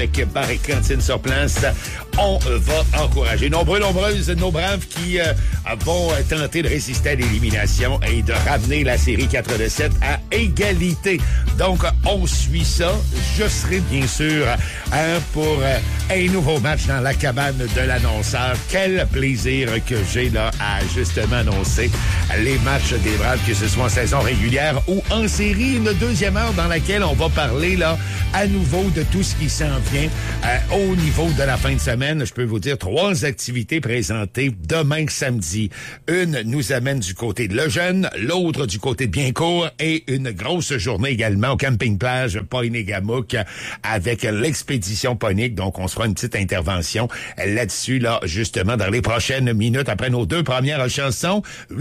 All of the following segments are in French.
avec bar et cantine sur place. On va encourager nombreuses nos braves qui vont tenter de résister à l'élimination et de ramener la série 4-7 à égalité. Donc, on suit ça. Je serai bien sûr pour un nouveau match dans la cabane de l'annonceur. Quel plaisir que j'ai là à justement annoncer les matchs des Braves, que ce soit en saison régulière ou en série. Une deuxième heure dans laquelle on va parler là à nouveau de tout ce qui s'en vient au niveau de la fin de semaine. Je peux vous dire 3 activités présentées demain samedi. Une nous amène du côté de Lejeune, l'autre du côté de Biencourt et une grosse journée également au camping-plage Poinégamouk avec l'expédition Ponique. Donc, on se fera une petite intervention là-dessus, là, justement, dans les prochaines minutes après nos 2 premières chansons.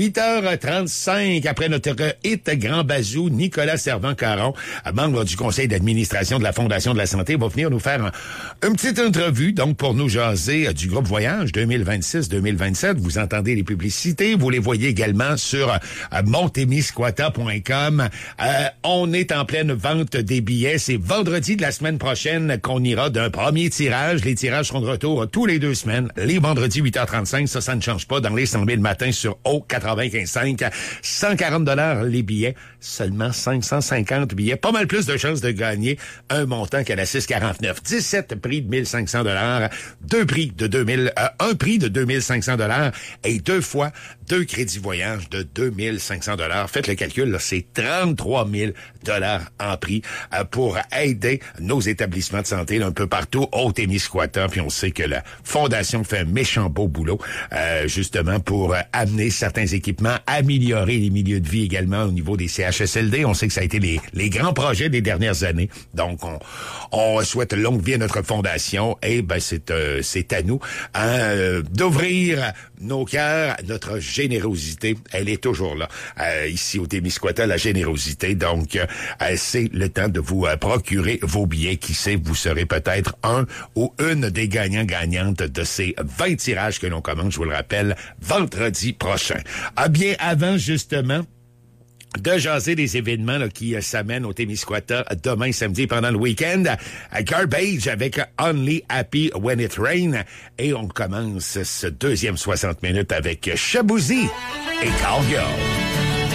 8h35 après notre hit Grand Bazou, Nicolas Servant-Caron, membre du conseil d'administration de la Fondation de la Santé, va venir nous faire une petite entrevue, donc, pour nous jaser du groupe Voyage 2026-2027. Vous entendez les publicités, vous les voyez également sur montemisquata.com. On est en pleine vente des billets. C'est vendredi de la semaine prochaine qu'on ira d'un premier tirage. Les tirages seront de retour tous les 2 semaines. Les vendredis 8h35, ça ne change pas dans les 100 000 matins sur O95.5. 140 $ les billets, seulement 550 billets. Pas mal plus de chances de gagner un montant qu'à la 649. 17 prix de 1500 $, 2 prix de 1 prix de 2500 $ et 2 fois 2 crédits voyage de 2500 $. Faites le calcul, là, c'est 33 000 $ en prix pour aider nos établissements de santé là, un peu partout au Témiscouata. Puis on sait que la Fondation fait un méchant beau boulot justement pour amener certains équipements, améliorer les milieux de vie également au niveau des CHSLD. On sait que ça a été les grands projets des dernières années. Donc, on souhaite longue vie à notre fondation et c'est à nous d'ouvrir nos cœurs, notre générosité. Elle est toujours là. Ici au Témiscouata, la générosité. Donc, c'est le temps de vous procurer vos billets. Qui sait, vous serez peut-être un ou une des gagnantes de ces 20 tirages que l'on commence, je vous le rappelle, vendredi prochain. Bien avant, justement, de jaser des événements là, qui s'amènent au Témiscouata demain samedi pendant le week-end. Garbage avec Only Happy When It Rain. Et on commence ce deuxième 60 minutes avec Shaboozy et Cowgirl.